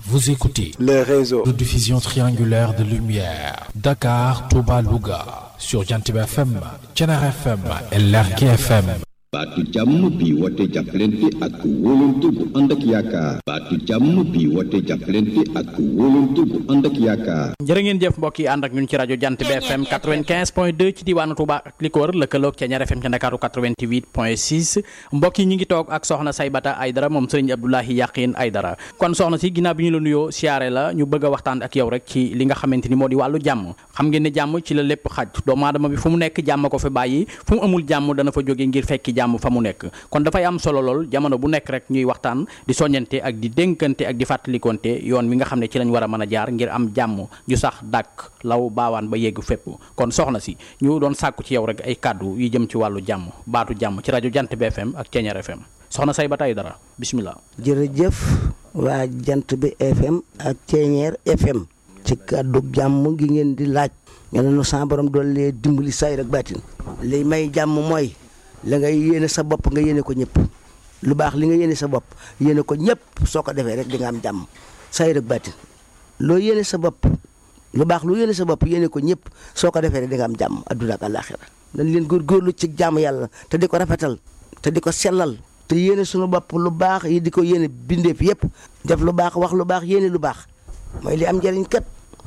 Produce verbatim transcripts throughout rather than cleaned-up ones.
Vous écoutez le réseau de diffusion triangulaire de lumière Dakar, Touba, Louga sur Jantiba F M, Thiénaba F M et Lergui F M. baatu jàmm bi woote jàppalante ak wóolante bu ànd ak yaakaar baatu jàmm bi woote jàppalante ak wóolante bu ànd ak yaakaar. jërë ngeen jëf mbokk yi ànd ak ñun ci rajo Jant bi F M quatre-vingt-quinze point deux ci diwaanu Touba ak li ko wër lëkkaloog Thiénaba F M ca Ndakaaru quatre-vingt-huit point six mbokk yi ñu ngi toog ak soxna Saybata Aidara moom Serigne Abdoulahi Yakhine Aidara. kon soxna si ginnaaw bi ñu la nuyoo siyaare la ñu bëgg a waxtaan ak yow rek ci li nga xamante ni moo di wàllu jàmm xam ngeen ne jàmm ci la lépp xaj doomu aadama bi fu mu nekk jàmm ko fi bàyyi fu mu amul jàmm dana fa jóge ngir fekki jàmm fa mu nekk kon dafay am solo lool jamono bu nekk rek ñuy waxtaan di soññante ak di dénkante ak di fàttalikonte yoon wi nga xam ne ci lañ war a mën a jaar ngir am jàmm ju sax dàkk law baawaan ba yegg fépp kon soxna si ñu doon sàkku ci yow rek ay kàddu yu jëm ci wàllu jàmm baatu jàmm ci rajo Jant bi F M ak Thiénaba F M soxna Saybata Aidara bismillah. jërëjëf waa Jant bi F M ak Thiénaba F M ci kàddu jàmm gi ngeen di laaj ñu ne sa borom doon lee dimbali say rek baatin li may jàmm mooy la ngay yéene sa bopp nga yéene ko ñëpp lu baax li nga yéene sa bopp yéene ko ñëpp soo ko defee rek di nga am jàmm say rek baatin loo yéene sa bopp lu baax lu yéene sa bopp yéene ko ñëpp soo ko defee rek di nga am jàmm adduna ak àllaaxira dañ leen góorgóorlu ci jàmm yàlla te di ko rafetal te di ko sellal te yéene suñu bopp lu baax yi di ko yéene bindeef yëpp def lu baax wax lu baax yéene lu baax mooy li am njëriñ kat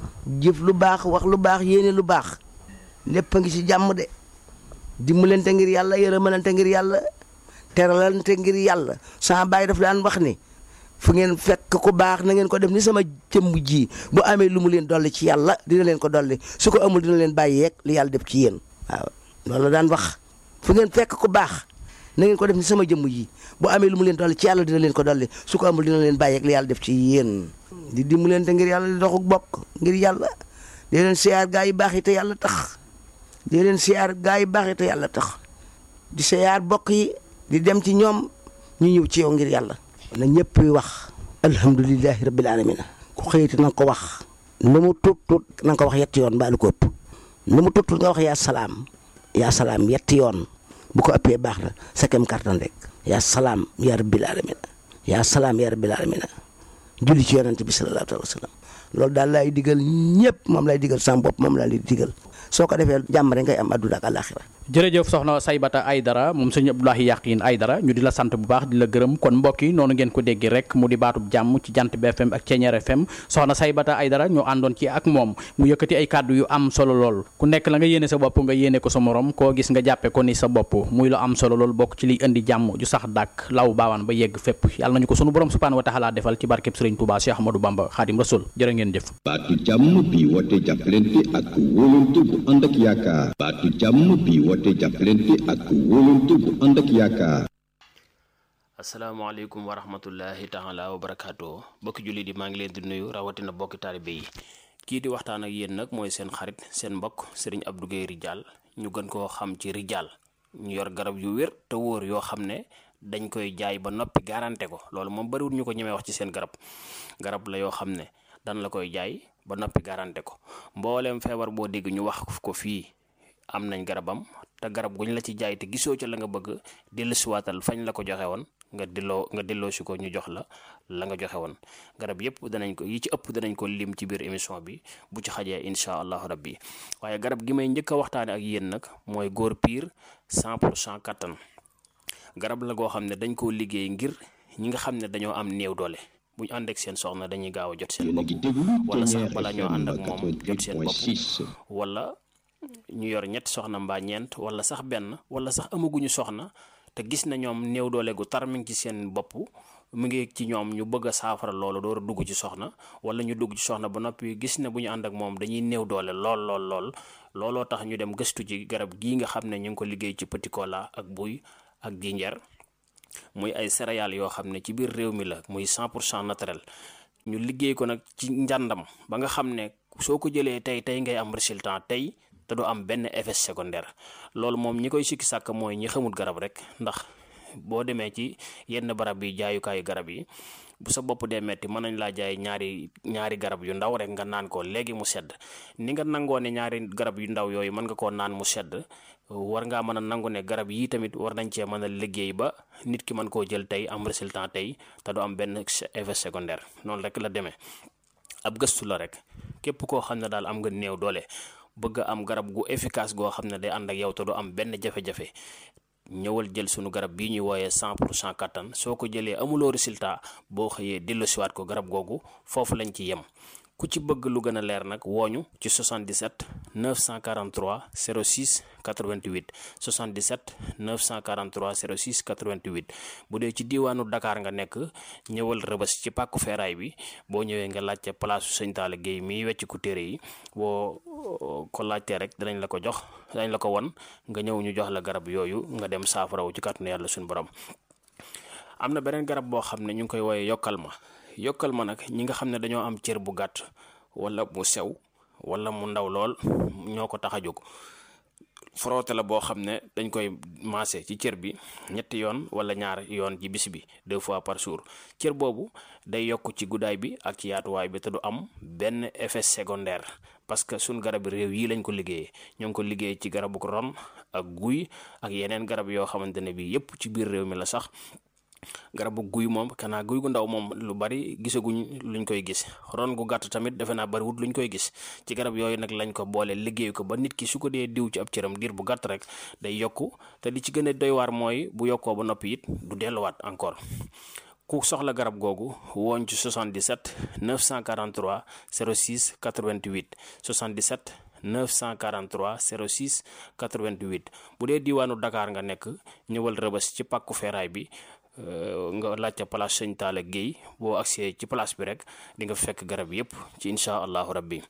jëf lu baax wax lu baax yéene lu baax lépp a ngi ci jàmm de dimbalante ngir yàlla yërëmalante ngir yàlla teralante ngir yàlla sama baay daf daan wax ni fu ngeen fekk ku baax na ngeen ko def ni sama jëmm ji bu amee lu mu leen dolli ci yàlla dina leen ko dolli su ko amul dina leen bàyyi yeeg li yàlla def ci yéen waaw loolu daan wax fu ngeen fekk ku baax na ngeen ko def ni sama jëmm ji bu amee lu mu leen dolli ci yàlla dina leen ko dolli su ko amul dina leen bàyyi yeeg li yàlla def ci yéen di dimbalante ngir yàlla di doxuk bokk ngir yàlla di leen siyaar gaa yi baax yi te yàlla tax di leen siyaar gaa yi baax yi te yàlla tax di siyaar bokk yi di dem ci ñoom ñu ñëw ci yow ngir yàlla na ñëpp wax alhamdulilahi rabbil alamin ku xëyiti na nga ko wax lu mu tuut tuut na nga ko wax yetti yoon mbaa lu ko ëpp lu mu tuut tuut nga wax yaa salaam yaa salaam yetti yoon bu ko ëppee baax na sa kem kartan rek yaa salaam yaa rabbil alamin yaa salaam yaa rabbil alamin julli ci yonent bi sallallahu alayhi wa sallam loolu daal laay digal ñëpp moom lay digal sama bopp moom laa lay digal soo ko defee jàmm rek ngay am adduna ak àllaaxira jërëjëf soxna Saybata Aidara moom sëñ Abdoulahi Yakhine Aidara ñu di la sant bu baax di la gërëm kon mbokk yi noonu ngeen ko dégg rek mu di baatub jàmm ci Jant bi F M ak Thiénaba F M soxna Saybata Aidara ñu àndoon ci ak moom mu yëkkati ay kàddu yu am solo lool ku nekk la nga yéene sa bopp nga yéene ko sa morom koo gis nga jàppe ko ni sa bopp muy lu am solo lool bokk ci liy indi jàmm ju sax dàkk law baawaan ba yegg fépp yàlla nañu ko sunu borom subhanahu wa taala defal ci barkeb Serigne Touba Cheikh Ahmadou Bamba Khadim Rasoul jërë ngeen jëf. baatu jàmm bi woote jàppalante ak wóolante bu ànd ak yaakaar baatu jàmm bi woote jàppalante ak wóolante bu ànd ak yaakaar. asalaamaaleykum wa rahmatullahi taala wa barakaatu bokki jullit yi maa ngi leen di nuyu rawatina bokki taalibe yi kii di waxtaan ak yéen nag mooy seen xarit seen mbokk Serigne Abdou Guèye Ridial ñu gën koo xam ci Ridial ñu yor garab yu wér te wóor yoo xam ne dañ koy jaay ba noppi garanté ko loolu moom bariwul ñu ko ñemee wax ci seen garab garab la yoo xam ne dan la koy jaay ba noppi garanté ko mbooleem feebar boo dégg ñu wax ko fii am nañ garabam te garab guñ la ci jaay te gisoo ca la nga bëgg dellusiwaatal fañ la ko joxe woon nga delloo nga delloo si ko ñu jox la la nga joxe woon garab yëpp danañ ko yi ci ëpp danañ ko lim ci biir émission bi bu ci xajee incha allahu rabbi waaye garab gi may njëkk a waxtaane ak yéen nag mooy góor piir cent pour cent kattan garab la goo xam ne dañ koo liggéey ngir ñi nga xam ne dañoo am néew doole bu ñu ànd ak seen soxna dañuy gaaw a jot seen bopp wala sax bala ñoo ànd ak moom jot seen bopp wala ñu yor ñetti soxna mbaa ñeent wala sax benn wala sax amaguñu soxna te gis na ñoom néew doole gu tar mi ngi ci seen bopp mu ngi ci ñoom ñu bëgg a saafara loolu door a dugg ci soxna wala ñu dugg ci soxna ba noppi gis na bu ñu ànd ak moom dañuy néew doole lool lool lool looloo tax ñu dem gëstu ci garab gii nga xam ne ñu ngi ko liggéey ci petit cola ak buy ak ginjeer muy ay céréales yoo xam ne ci biir réew mi la muy cent pour cent naturel ñu liggéey ko nag ci njàndam ba nga xam ne soo ko jëlee tey tey ngay am résultat tey te du am benn effet secondaire loolu moom ñi koy sikki sàkk mooy ñi xamul garab rek ndax boo demee ci yenn barab yi jaayukaayu garab yi bu sa bopp dee metti mën nañ laa jaay ñaari ñaari garab yu ndaw rek nga naan ko léegi mu sedd. ni nga nangoo ne ñaari garab yu ndaw yooyu mën nga koo naan mu sedd war ngaa mën a nangu ne garab yii tamit war nañ cee mën a liggéey ba nit ki mën koo jël tey am résultat tey te du am benn effet secondaire. noonu rek la demee. ab gëstu la rek képp koo xam ne daal am nga néew doole bëgg a am garab gu efficace goo xam ne day ànd ak yow te du am benn jafe-jafe ñëwal jël sunu garab bii ñuy wooyee cent pour cent kattan. soo ko jëlee amuloo résultat boo xëyee delloosiwaat ko garab googu foofu lañ ci yem. ku ci bëgg lu gën a leer nag wooñu ci soixante-dix-sept neuf cent quarante-trois zéro six quatre-vingt-huit soixante-dix-sept neuf cent quarante-trois zéro six quatre-vingt-huit. bu dee ci diiwaanu Dakar nga nekk ñëwal Rëbës ci pàkku feeraay bi boo ñëwee nga laajte place su sëñ Talla Guèye mi wecc ku téere yi boo ko laajtee rek dinañ la ko jox dinañ la ko won nga ñëw ñu jox la garab yooyu nga dem saafarawu ci kàttanu yàlla suñu borom. am na beneen garab boo xam ne ñu ngi koy wooyee yokkal ma. yokkal ma nag ñi nga xam ne dañoo am cër bu gàtt wala mu sew wala mu ndaw lool ñoo ko tax a jóg. frotté la boo xam ne dañ koy maase ci cër bi ñetti yoon wala ñaar yoon ci bis bi deux fois par jour. cër boobu day yokk ci guddaay bi ak ci yaatuwaay bi te du am benn effet secondaire parce que suñ garab réew yi lañ ko liggéeyee. ñoo ngi ko liggéey ci garabu ron ak guy ak yeneen garab yoo xamante ne bi yépp ci biir réew mi la sax. garabu guy moom kanaa guy gu ndaw moom lu bari gisaguñ luñ koy gis. ron gu gàtt tamit defe naa bariwut luñ koy gis. ci garab yooyu nag lañ ko boole liggéey ko ba nit ki su ko dee diw ci ab cëram diir bu gàtt rek day yokku te li ci gën a doy waar mooy bu yokkoo ba noppi it du delluwaat encore. ku soxla garab googu wooñ ci soixante-dix-sept neuf cent quarante-trois zéro six quatre-vingt-huit soixante-dix-sept neuf cent quarante-trois zéro six quatre-vingt-huit. bu dee diiwaanu Dakar nga nekk ñëwal Rëbës ci pàkku feeraay bi nga laajte place sëñ Talla Guèye boo agsee ci place bi rek di nga fekk garab yépp ci incha allahu rabbi.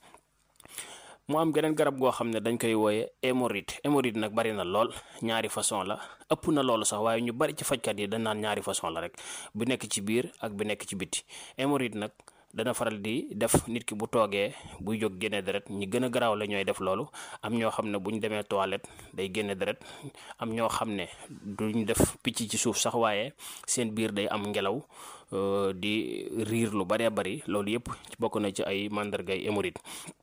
mu am geneen garab goo xam ne dañ koy wooye hémorroïde. hémorroïde nag bari na lool ñaari façon la ëpp na loolu sax waaye ñu bari ci fajkat yi dañ naan ñaari façon la rek bu nekk ci biir ak bu nekk ci biti. hémorroïde nag dana faral di def nit ki bu toogee buy jóg génne deret ñi gën a garaaw la ñooy def loolu. am ñoo xam ne bu ñu demee toilette day génne deret am ñoo xam ne duñ def picc ci suuf sax waaye seen biir day am ngelaw di riir lu baree bari. loolu yépp bokk na ci ay màndargay hémorroïde.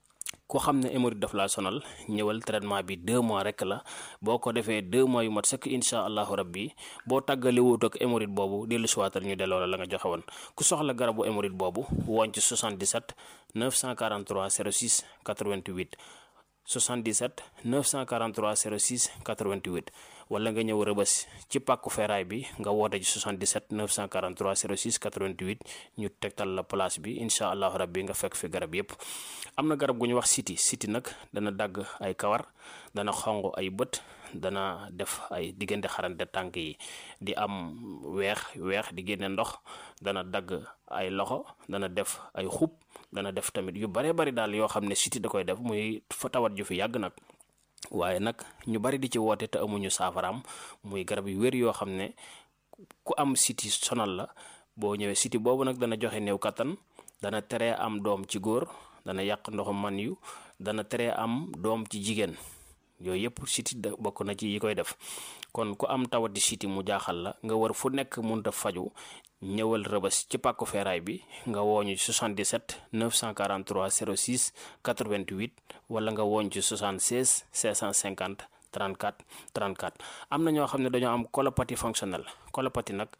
ku xam ne hémorroïde daf laa sonal ñëwal traitement bi deux mois rek la boo ko defee deux mois yu mat sëkk incha allahu rabbi boo tàggale wut ak hémorroïde boobu dellu siwaatal ñu delloo la la nga joxe woon. ku soxla garabu hémorroïde boobu woon ci soixante-dix-sept neuf cent quarante-trois zéro six quatre-vingt-huit soixante-dix-sept neuf cent quarante-trois zéro six quatre-vingt-huit wala nga ñëw Rëbës ci pàkku feeraay bi nga woote ci soixante-dix-sept neuf cent quarante-trois zéro six quatre-vingt-huit ñu tegtal la place bi incha allahu rabbi nga fekk fi garab yépp. am na garab gu ñu wax siti siti nag dana dagg ay kawar dana xonq ay bët dana def ay diggante xarante tànk yi di am weex weex di génne ndox dana dagg ay loxo dana def ay xub dana def tamit yu bare bari daal yoo xam ne siti da koy def muy fa tawat ju fi yàgg nag. waaye nag ñu bari di ci woote te amuñu saafaraam muy garab yu wér yoo xam ne ku am siti sonal la boo ñëwee siti boobu nag dana joxe néew kattan dana teree am doom ci góor dana yàq ndoxu man yu dana teree am doom ci jigéen. yooyu yëpp siti da bokk na ci yi koy def. kon ku am tawati siti mu jaaxal la nga war fu nekk mënta faju ñëwal Rëbës ci pàkku feeraay bi nga wooñu ci soixante-dix-sept neuf cent quarante-trois zéro six quatre-vingt-huit wala nga wooñ ci soixante-seize cinq cent cinquante trente-quatre trente-quatre. am na ñoo xam ne dañoo am colopathie fonctionnelle. colopathie nag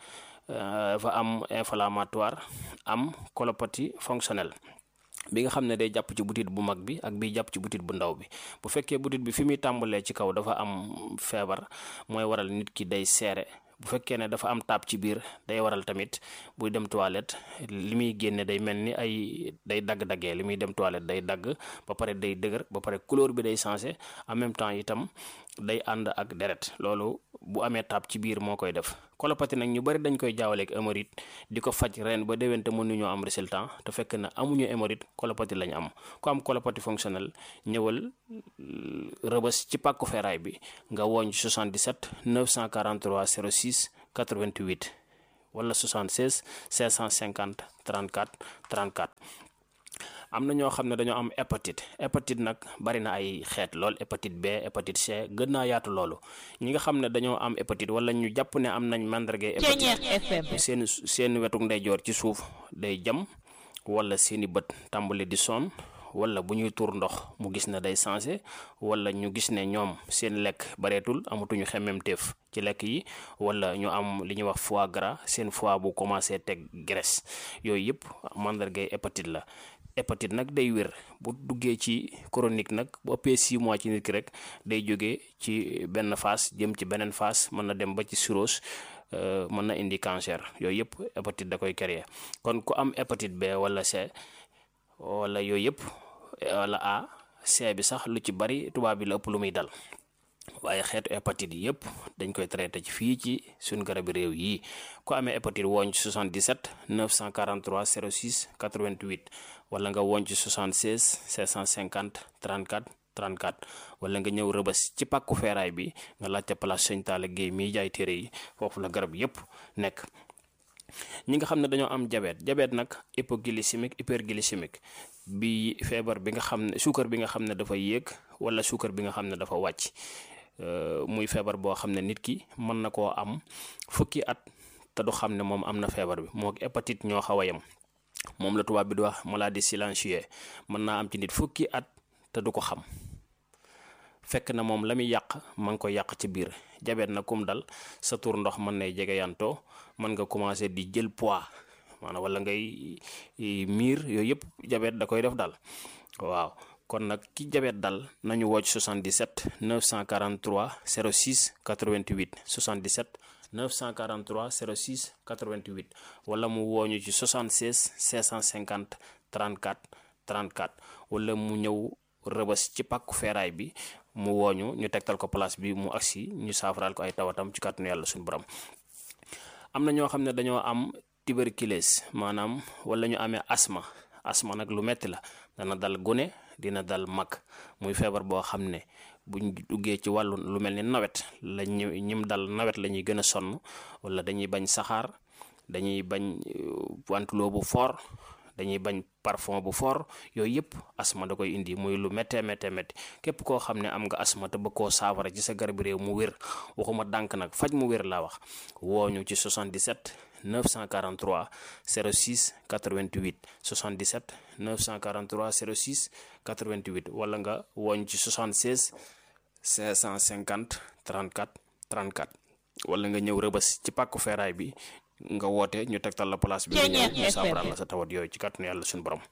dafa am inflammatoire am colopathie fonctionnelle bi nga xam ne day jàpp ci butit bu mag bi ak bi jàpp ci butit bu ndaw bi. bu fekkee butit bi fi muy tàmbalee ci kaw dafa am feebar mooy waral nit ki day seere. bu fekkee ne dafa am taab ci biir day waral tamit buy dem toilette li muy génne day mel ni ay day dagg-daggee li muy dem toilette day dagg ba pare day dëgër ba pare couleur bi day changé en même temps itam day ànd ak deret. loolu bu amee taab ci biir moo koy def. colopathie nag ñu bari dañ koy jaawaleeg hémorroïde di ko faj ren ba déwén te mënuñoo am résultat te fekk na amuñu hémorroïde colopathie lañ am. ku am colopathie fonctionnelle ñëwal Rëbës ci pàkku feeraay bi nga wooñ soixante-dix-sept neuf cent quarante-trois zéro six quatre-vingt-huit wala soixante-seize cinq cent cinquante trente-quatre trente-quatre. am na ñoo xam ne dañoo am hépatite hépatite nag bari na ay xeet lool hépatite B hépatite C gën naa yaatu loolu ñi nga xam ne dañoo am hépatite wala ñu jàpp ne am nañ mandarga hépatite seen seen wetuk ndeyjoor ci suuf day jam wala seeni bët tàmbali di sonn wala bu ñuy tuur ndox mu gis ne day changé wala ñu gis ne ñoom seen lekk bareetul amatuñu xemmemteef ci lekk yi wala ñu am li ñuy wax foie gras seen foie bu commencé teg graisse yooyu yëpp mandargay hépatite la. hépatite nag day wér bu duggee ci chronique nag bu ëppee six mois ci nit ki rek day jógee ci benn phase jëm ci beneen phase mën na dem ba ci cirrhose mën na indi cancer yooyu yëpp hépatite da koy créer kon ku am hépatite B wala C wala yooyu yëpp wala A C bi sax lu ci bari tubaab bi la ëpp lu muy dal waaye xeetu hépatite yi yëpp dañ koy traité ci fii ci suñu garabi réew yi ku amee hépatite wooñ ci soixante-dix-sept neuf cent quarante-trois zéro six quatre-vingt-huit wala nga wooñ ci soixante-seize cinq cent cinquante trente-quatre trente-quatre wala nga ñëw rëbës ci pàkku feeraay bi nga laajte place Sëñ Talla Guèye miy jaay téere yi foofu la garab yëpp nekk. ñi nga xam ne dañoo am diabète diabète nag hypoglycémique hyperglycémique bi feebar bi nga xam ne suukar bi nga xam ne dafa yéeg wala suukar bi nga xam ne dafa wàcc muy feebar boo xam ne nit ki mën na koo am fukki at te du xam ne moom am na feebar bi moo hépatite ñoo xaw a yem moom la tubaab bi di wax maladie silencieuse mën naa am ci nit fukki at te du ko xam fekk na moom la muy yàq ma ngi ko yàq ci biir diabète na kum dal sa tur ndox mën nay jege yantoo mën nga commencé di jël poids maanaam wala ngay miir yooyu yëpp diabète da koy def dal waaw kon nag ki diabète dal nañu woo ci soixante-dix-sept neuf cent quarante-trois zéro six quatre-vingt-huit soixante-dix-sept neuf cent quarante-trois zéro six quatre-vingt-huit wala mu wooñu ci soixante-seize cinq cent cinquante trente-quatre trente-quatre wala mu ñëw rëbës ci pàkku feeraay bi mu wooñu ñu tegtal ko place bi mu agsi ñu saafaraal ko ay tawatam ci kàttanu yàlla suñu borom. am na ñoo xam ne dañoo am tuberculose maanaam wala ñu amee asma asma nag lu metti la dana dal gune dina dal mag muy feebar boo xam ne buñ duggee ci wàllu lu mel ni nawet la ñu ñim dal nawet la ñuy gën a sonn wala dañuy bañ saxaar dañuy bañ wantuloo bu fort dañuy bañ parfum bu fort yooyu yëpp asma da koy indi muy lu méttee méttee métti képp koo xam ne am nga asma te bëgg koo saafara ci sa garab réew mu wér waxuma dànk nag faj mu wér laa wax wooñu ci soixante-dix-sept neuf cent quarante-trois zéro six quatre-vingt-huit soixante-dix-sept neuf cent quarante-trois zéro six quatre-vingt-huit wala nga wooñu ci soixante-seize cinq cent cinquante trente-quatre trente-quatre wala nga ñëw rëbës ci pàkku feeraay bi nga woote ñu tegtal la place bi nga ñëw ñu saafaraal la sa tawat yooyu ci kàttanu yàlla suñu borom.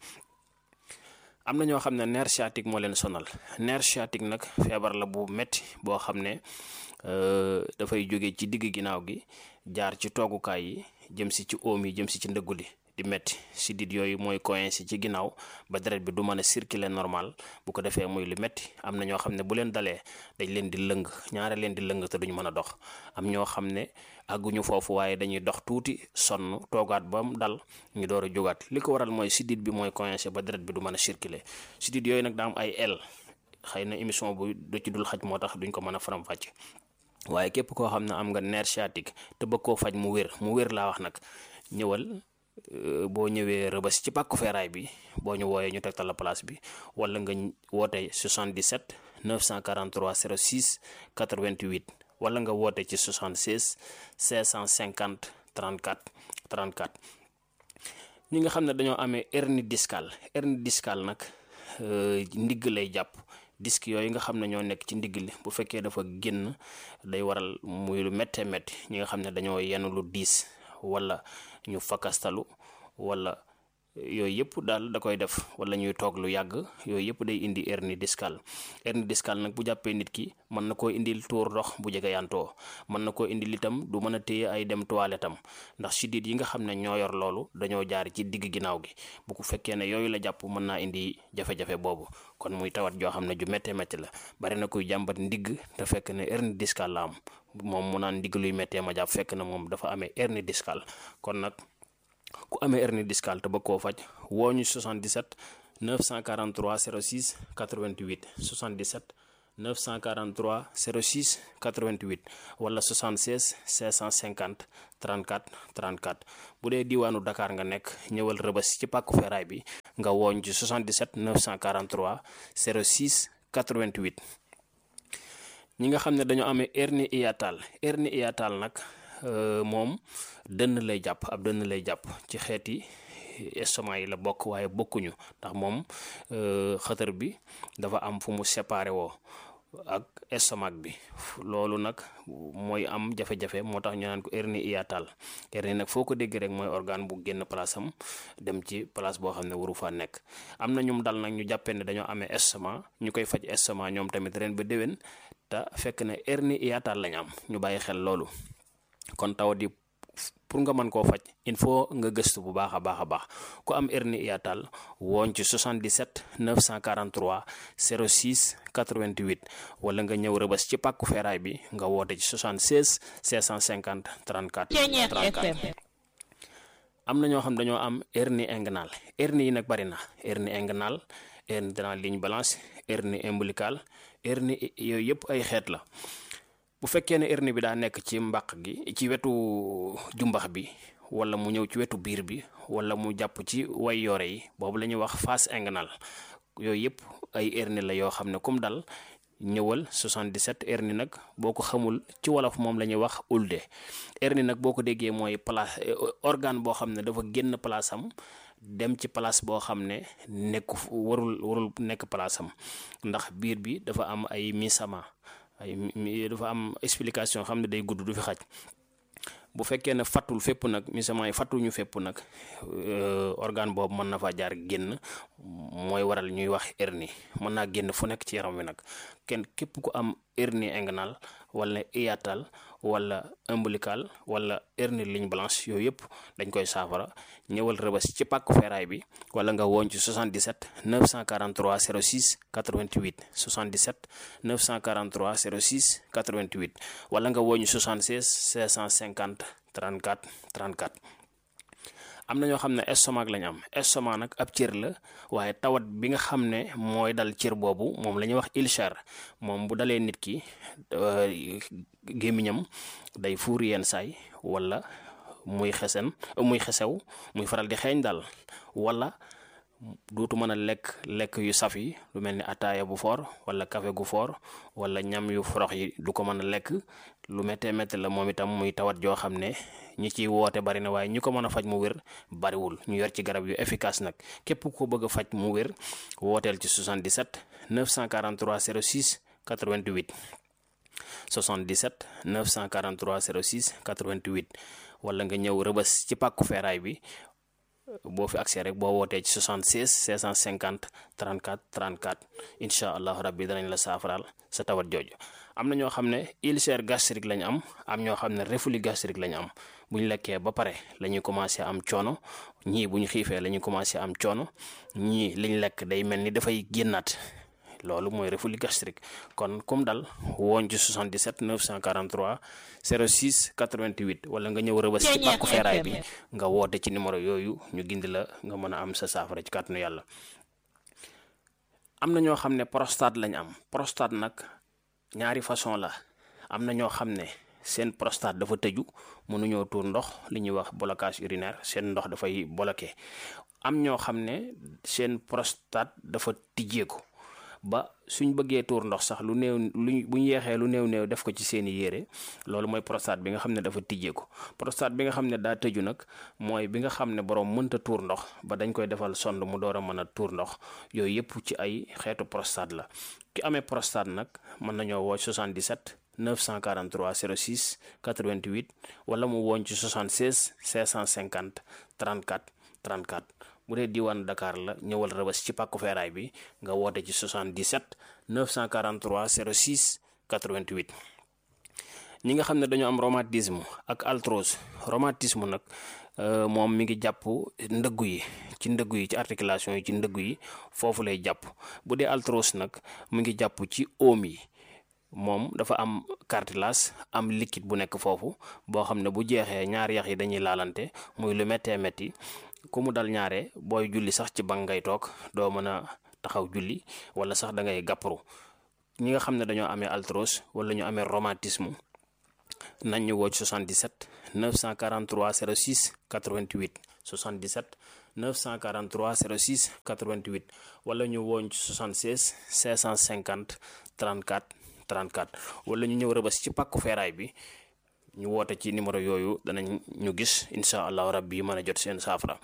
am na ñoo xam ne nerf sciatique moo leen sonal nerf sciatique nag feebar la bu metti boo xam ne dafay jóge ci digg ginnaaw gi jaar ci toogukaay yi jëm si ci oom yi jëm si ci ndëggu li di metti sidit yooyu mooy coincé ci ginnaaw ba deret bi du mën a circuler normal bu ko defee muy lu metti am na ñoo xam ne bu leen dalee dañ leen di lëng ñaare leen di lëng te duñ mën a dox am ñoo xam ne àgguñu foofu waaye dañuy dox tuuti sonn toogaat ba mu dal ñu door a jógaat li ko waral mooy sidit bi mooy coincé ba deret bi du mën a circuler sidit yooyu nag daa am ay el xëy na émission bu du ci dul xaj moo tax duñ ko mën a faram-fàcce waaye képp koo xam ne am nga nerf sciatique te bëgg koo faj mu wér mu wér laa wax nag ñëwal boo ñëwee rëbës ci pàkku feeraay bi boo ñu wooyee ñu tegtal la place bi wala nga woote soixante-dix-sept neuf cent quarante-trois zéro six quatre-vingt-huit wala nga woote ci soixante-seize cinq cent cinquante trente-quatre trente-quatre ñi nga xam ne dañoo amee hernie discale hernie discale nag ndigg lay jàpp disque yooyu nga xam ne ñoo nekk ci ndigg li bu fekkee dafa génn day waral muy lu méttee métti ñi nga xam ne dañoo yenn lu diis wala ñu fakastalu wala yooyu yëpp daal da koy def wala ñuy toog lu yàgg yooyu yëpp day indi hernie discale hernie discale nag bu jàppee nit ki mën na koo indil tuur ndox bu jege yantoo mën na koo indil itam du mën a téye ay dem toilette am ndax siddiit yi nga xam ne ñoo yor loolu dañoo jaar ci digg ginnaaw gi bu ko fekkee ne yooyu la jàpp mën naa indi jafe-jafe boobu kon muy tawat joo xam ne ju méttee métti la bari na kuy jàmbat ndigg te fekk ne hernie discale la am moom mu naan ndigg luy méttee ma jàpp fekk na moom dafa amee hernie discale kon nag ku amee hernie discale te bëgg koo faj woo ñu soixante-dix-sept neuf cent quarante-trois zéro six quatre-vingt-huit soixante-dix-sept neuf cent quarante-trois zéro six quatre-vingt-huit wala soixante-seize cinq cent cinquante trente-quatre trente-quatre bu dee diwaanu Dakar nga nekk ñëwal Rëbës ci pàkku feeraay bi nga wooñ ci soixante-dix-sept neuf cent quarante-trois zéro six quatre-vingt-huit. ñi nga xam ne dañoo amee hernie hiatale hernie hiatale nag moom dënn lay jàpp ab dënn lay jàpp ci xeeti estomac yi la bokk waaye bokkuñu ndax moom xëtër bi dafa am fu mu séparé woo ak estomac bi loolu nag mooy am jafe-jafe moo tax ñu naan ko hernie hiatale hernie nag foo ko dégg rek mooy organe bu génn place am dem ci place boo xam ne waru faa nekk. am na ñum dal nag ñu jàppee ne dañoo amee estomac ñu koy faj estomac ñoom tamit ren ba déwén te fekk ne hernie hiatale lañ am ñu bàyyi xel loolu kon tawat yi pour nga mën koo faj il faut nga gëstu bu baax a baax a baax ku am hernie hiatale wooñ ci soixante-dix-sept neuf cent quarante-trois zéro six quatre-vingt-huit wala nga ñëw Rëbës ci pàkku feeraay bi nga woote ci soixante-seize cinq cent cinquante trente-quatre trente-quatre. am na ñoo xam dañoo am hernie inguinale hernie yi nag bari na hernie inguinale hernie de la ligne blanche hernie ombilicale hernie yooyu yëpp ay xeet la. bu fekkee ne hernie bi daa nekk ci mbàq gi ci wetu jumbax bi wala mu ñëw ci wetu biir bi wala mu jàpp ci way yoore yi boobu la ñuy wax face inguinale yooyu yëpp ay hernie la yoo xam ne comme dal ñëwal soixante-dix-sept hernie nag boo ko xamul ci wolof moom la ñuy wax ulde hernie nag boo ko déggee mooy place organe boo xam ne dafa génn place am dem ci place boo xam ne nekku warul warul nekk place am ndax biir bi dafa am ay misama ay dafa am explication xam ne day gudd du fi xaj bu fekkee ne fattul fépp nag misament yi fattuñu fépp nag organe boobu mën na faa jaar génn mooy waral ñuy wax hernie mën naa génn fu nekk ci yaram wi nag kenn képp ku am hernie inguinale wala hiatale wala ombilical wala hernie ligne blanche yooyu yëpp dañ koy saafara ñëwal Rëbës ci pàkku feeraay bi wala nga woon ci soixante-dix-sept neuf cent quarante-trois zéro six quatre-vingt-huit soixante-dix-sept neuf cent quarante-trois zéro six quatre-vingt-huit wala nga woon ci soixante-seize cinq cent cinquante trente-quatre trente-quatre. am na ñoo xam ne estomac lañ am estomac nag ab cër la waaye tawat bi nga xam ne mooy dal cër boobu moom la ñuy wax ulcère moom bu dalee nit ki gémmiñam day fuur yenn saay wala muy xesen muy xesew muy faral di xeeñ daal wala dootu mën a lekk lekk yu saf yi lu mel ni ataaya bu foor wala café gu foor wala ñam yu forox yi du ko mën a lekk lu méttee métti la moom itam muy tawat joo xam ne ñi ciy woote bari na waaye ñi ko mën a faj mu wér bariwul ñu yor ci garab yu efficace nag képp ku ko bëgg a faj mu wér wooteel ci soixante-dix-sept neuf cent quarante-trois zéro six quatre-vingt-huit soixante-dix-sept neuf cent quarante-trois zéro six quatre-vingt-huit wala nga ñëw Rëbës ci pàkku feeraay bi boo fi accès rek boo wootee ci soixante-seize cinq cent cinquante trente-quatre trente-quatre incha allahu rabbi danañ la saafaraal sa tawat jooju. am na ñoo xam ne ulcère gastrique lañ am am ñoo xam ne reflux gastrique lañ am bu ñu lekkee ba pare la ñuy commencé am coono ñii bu ñu xiifee la ñuy commencé am coono ñii liñ lekk day mel ni dafay génnaat loolu mooy reflux gastrique kon comme dal wooñ ci soixante-dix-sept neuf cent quarante-trois zéro six quatre-vingt-huit wala nga ñëw Rëbës ci pàkku feeraay bi nga woote ci numéro yooyu ñu gindi la nga mën a am sa saafara ci kàttanu yàlla. am na ñoo xam ne prostate lañ am prostate nag ñaari façon la am na ñoo xam ne seen prostate dafa tëju mënuñoo tuur ndox li ñuy wax blocage urinaire seen ndox dafay bloqué am ñoo xam ne seen prostate dafa tijjeeku ba suñ bëggee tuur ndox sax lu néew luñ bu ñu yeexee lu néew néew def ko ci seeni yére loolu mooy prostate bi nga xam ne dafa tijjeeku prostate bi nga xam ne daa tëju nag mooy bi nga xam ne borom mënta tuur ndox ba dañ koy defal sonde mu door a mën a tuur ndox yooyu yëpp ci ay xeetu prostate la ki amee prostate nag mën nañoo woo soixante-dix-sept neuf cent quarante-trois zéro six quatre-vingt-huit wala mu woon ci soixante-seize cinq cent cinquante trente-quatre trente-quatre bu dee diwaanu Dakar la ñëwal Rëbës ci pàkku feeraay bi nga woote ci soixante-dix-sept neuf cent quarante-trois zéro six quatre-vingt-huit. ñi nga xam ne dañoo am rhumatisme ak arthrose rhumatisme nag moom mi ngi jàpp ndëggu yi ci ndëggu yi ci articulation yi ci ndëggu yi foofu lay jàpp bu dee arthrose nag mu ngi jàpp ci oom yi moom dafa am cartilage am liquide bu nekk foofu boo xam ne bu jeexee ñaari yax yi dañuy laalante muy lu méttee métti ku mu dal ñaare booy julli sax ci bank ngay toog doo mën a taxaw julli wala sax da ngay gàpparu ñi nga xam ne dañoo amee arthrose wala ñu amee rhumatisme nañ ñu woo ci soixante-dix-sept neuf cent quarante-trois zéro six quatre-vingt-huit soixante-dix-sept neuf cent quarante-trois zéro six quatre-vingt-huit wala ñu wooñ ci soixante-seize cinq cent cinquante trente-quatre trente-quatre wala ñu ñëw Rëbës ci pàkku feeraay bi ñu woote ci numéro yooyu danañ ñu gis incha allahu rabbi mën a jot seen saafara.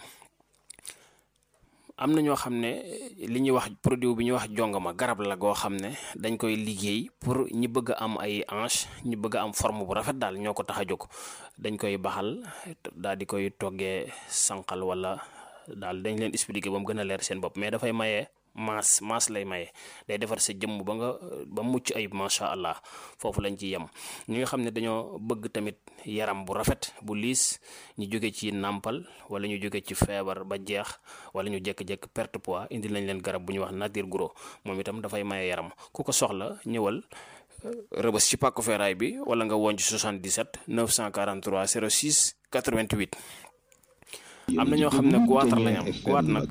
am na ñoo xam ne li ñuy wax produit bi ñuy wax jongama garab la goo xam ne dañ koy liggéey pour ñi bëgg a am ay hanche ñi bëgg a am forme bu rafet daal ñoo ko tax a jóg dañ koy baxal daal di koy toggee sànqal wala daal dañ leen expliquer ba mu gën a leer seen bopp mais dafay maye maas maas lay maye day defar sa jëmm ba nga ba mucc ayib macha allah foofu lañ ci yem. ñi nga xam ne dañoo bëgg tamit yaram bu rafet bu liis ñu jóge ci nàmpal wala ñu jóge ci feebar ba jeex wala ñu jékki-jékki perte poids indi lañ leen garab bu ñuy wax nature gros moom itam dafay maye yaram ku ko soxla ñëwal Rëbës ci pàkku feeraay bi wala nga woon ci soixante-dix-sept neuf cent quarante-trois zéro six quatre-vingt-huit. am na ñoo xam ne goitre lañ am goitre nag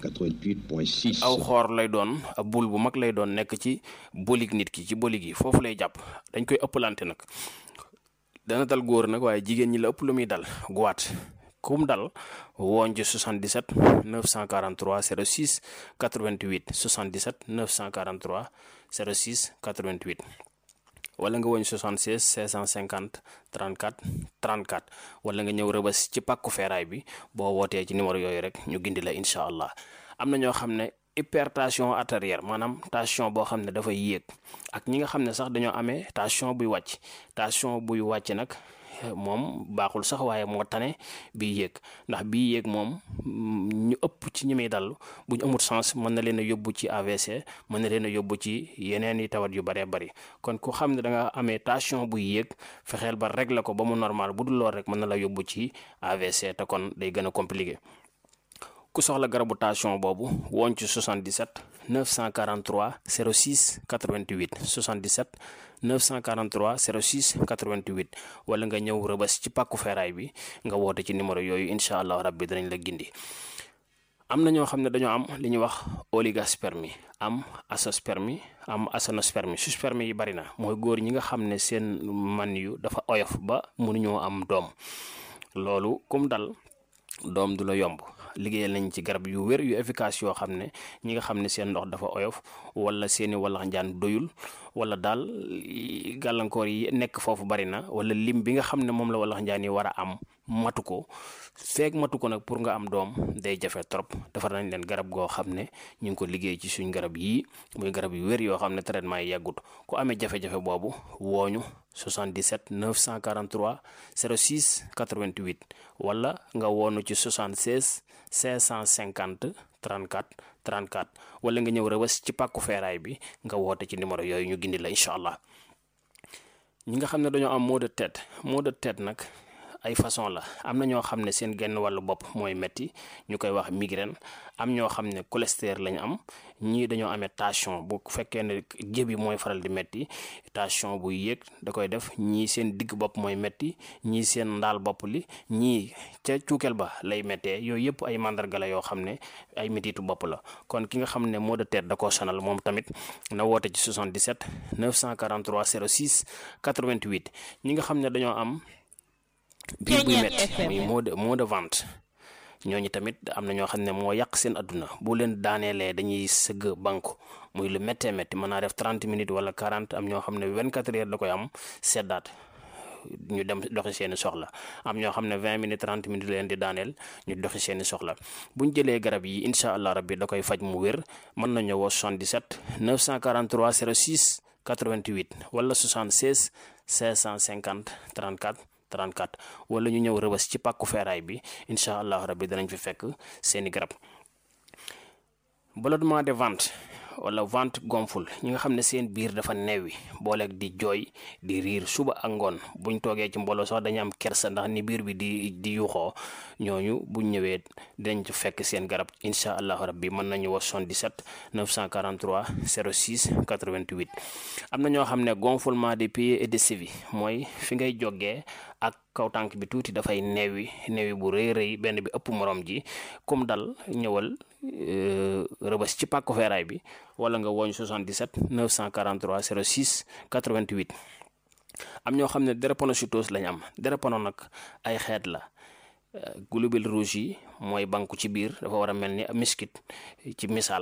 aw xoor lay doon ab bul bu mag lay doon nekk ci bolig nit ki ci bolig yi foofu lay jàpp dañ koy ëppalante nag dana dal góor nag waaye jigéen ñi la ëpp lu muy dal goitre kum dal wooñ ci soixante-dix-sept neuf cent quarante-trois zéro six quatre-vingt-huit soixante-dix-sept neuf cent quarante-trois zéro six quatre-vingt-huit wala nga woñ soixante-seize cinq cent cinquante trente-quatre trente-quatre wala nga ñëw Rëbës ci pàkku feeraay bi boo wootee ci numéro yooyu rek ñu gindi la incha allah. am na ñoo xam ne hypertension artérielle maanaam tension boo xam ne dafay yéeg ak ñi nga xam ne sax dañoo amee tension buy wàcc tension buy wàcc nag moom baaxul sax waaye moo tane bii yéeg ndax bii yéeg moom ñu ëpp ci ñi muy dal bu ñu amul sens mën na leen a yóbbu ci A V C mën na leen a yóbbu ci yeneen i tawat yu bëree bëri kon ku xam ne da nga amee tension buy yéeg fexeel ba régler ko ba mu normal bu dul lool rek mën na la yóbbu ci A V C te kon day gën a compliqué. ku soxla garabu tension boobu woon ci soixante-dix-sept neuf cent quarante-trois zéro six quatre-vingt-huit soixante-dix-sept neuf cent quarante-trois zéro six quatre-vingt-huit wala nga ñëw Rëbës ci pàkku feeraay bi nga woote ci numéro yooyu incha allah rabbi danañ la gindi. am na ñoo xam ne dañoo am li ñuy wax oligospermie am azoospermie am aténospermie sperme yi bari na mooy góor ñi nga xam ne seen man yu dafa oyof ba mënuñoo am doom loolu kum dal doom du la yomb. liggéeyal nañ ci garab yu wér yu efficace yoo xam ne ñi nga xam ne seen ndox dafa oyof wala seeni walax njaan doyul wala daal gàllankoor yi nekk foofu bari na wala lim bi nga xam ne moom la walax njaan yi war a am matu ko feeg matu ko nag pour nga am doom day jafe trop defar nañ leen garab goo xam ne ñu ngi ko liggéey ci suñ garab yii muy garab yu wér yoo xam ne traitement yi yàggut ku amee jafe-jafe boobu wooñu soixante-dix-sept neuf cent quarante-trois zéro six quatre-vingt-huit wala nga woonu ci soixante-seize cinq cent cinquante trente-quatre trente-quatre wala nga ñëw Rëbës ci pàkku feeraay bi nga woote ci numéro yooyu ñu gindi la incha allah. ñi nga xam ne dañoo am maux de tête maux de tête nag ay façon la am na ñoo xam ne seen genn wàllu bopp mooy metti ñu koy wax migraine am ñoo xam ne cholestérol lañ am ñii dañoo amee tension bu fekkee ne jëbi mooy faral di metti tension buy yéeg da koy def ñii seen digg bopp mooy metti ñii seen ndaal bopp li ñii ca cuukeel ba lay méttee yooyu yëpp ay mandarga la yoo xam ne ay mettitu bopp la kon ki nga xam ne maux de tête da koo sonal moom tamit na woote ci soixante-dix-sept neuf cent quarante-trois zéro six quatre-vingt-huit ñi nga xam ne dañoo am biir buy métti muy mot de mot de ventre ñooñu tamit am na ñoo xam ne moo yàq seen adduna bu leen daaneelee dañuy sëgg banku muy lu méttee métti mën naa def trente minutes wala quarante am ñoo xam ne vingt-quatre heures da koy am seddaat ñu dem doxi seeni soxla am ñoo xam ne vingt minutes trente minutes leen di daaneel ñu doxi seeni soxla buñ jëlee garab yi incha allah rabbi da koy faj mu wér mën nañu woo soixante-dix-sept neuf cent quarante-trois zéro six quatre-vingt-huit wala soixante-seize cinq cent cinquante trente-quatre trente-quatre wala ñu ñëw Rëbës ci pàkku feeraay bi incha allah rabbi danañ fi fekk seeni garab. ballonnement de ventre wala ventre gonfle ñi nga xam ne seen biir dafa neewi booleeg di jooy di riir suba ak ngoon buñ toogee ci mbooloo sax dañu am kersa ndax ni biir bi di di yuuxoo ñooñu buñ ñëwee dinañ ci fekk seen garab incha allahu rabbi mën nañu wax soixante-dix-sept neuf cent quarante-trois zéro six quatre-vingt-huit am na ñoo xam ne gonflement des pieds et des chevilles mooy fi ngay jógee ak kaw tànk bi tuuti dafay neewi neewi bu rëy rëy benn bi ëpp morom ji comme dal ñëwal rëbës ci pàkku feeraay bi wala nga wooñ soixante-dix-sept neuf cent quarante-trois zéro six quatre-vingt-huit. am ñoo xam ne drépanocytose lañ am drépano nag ay xeet la globules rouges yi mooy banku ci biir dafa war a mel ni miskit ci misaal